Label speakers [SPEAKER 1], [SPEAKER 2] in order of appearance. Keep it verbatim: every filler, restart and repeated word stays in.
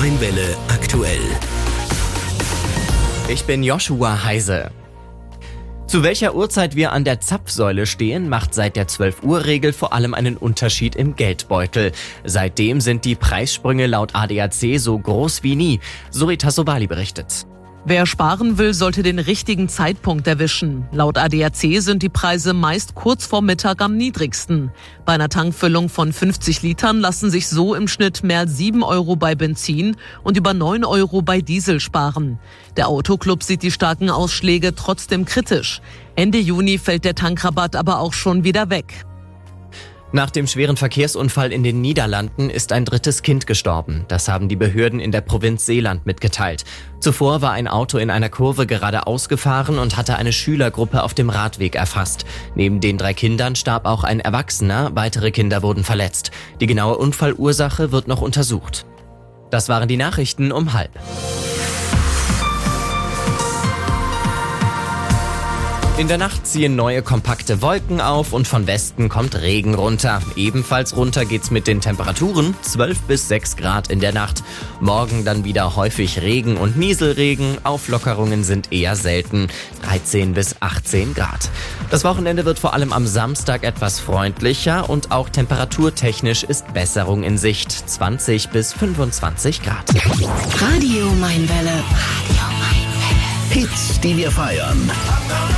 [SPEAKER 1] Mein Welle aktuell.
[SPEAKER 2] Ich bin Joshua Heise. Zu welcher Uhrzeit wir an der Zapfsäule stehen, macht seit der zwölf-Uhr-Regel vor allem einen Unterschied im Geldbeutel. Seitdem sind die Preissprünge laut A D A C so groß wie nie. Surita Sobali berichtet.
[SPEAKER 3] Wer sparen will, sollte den richtigen Zeitpunkt erwischen. Laut A D A C sind die Preise meist kurz vor Mittag am niedrigsten. Bei einer Tankfüllung von fünfzig Litern lassen sich so im Schnitt mehr als sieben Euro bei Benzin und über neun Euro bei Diesel sparen. Der Autoclub sieht die starken Ausschläge trotzdem kritisch. Ende Juni fällt der Tankrabatt aber auch schon wieder weg.
[SPEAKER 2] Nach dem schweren Verkehrsunfall in den Niederlanden ist ein drittes Kind gestorben. Das haben die Behörden in der Provinz Zeeland mitgeteilt. Zuvor war ein Auto in einer Kurve geradeaus gefahren und hatte eine Schülergruppe auf dem Radweg erfasst. Neben den drei Kindern starb auch ein Erwachsener, weitere Kinder wurden verletzt. Die genaue Unfallursache wird noch untersucht. Das waren die Nachrichten um halb. In der Nacht ziehen neue kompakte Wolken auf und von Westen kommt Regen runter. Ebenfalls runter geht's mit den Temperaturen, zwölf bis sechs Grad in der Nacht. Morgen dann wieder häufig Regen und Nieselregen, Auflockerungen sind eher selten, dreizehn bis achtzehn Grad. Das Wochenende wird vor allem am Samstag etwas freundlicher und auch temperaturtechnisch ist Besserung in Sicht, zwanzig bis fünfundzwanzig Grad.
[SPEAKER 1] Radio Mein Welle. Radio Mein Welle. Hits, die wir feiern.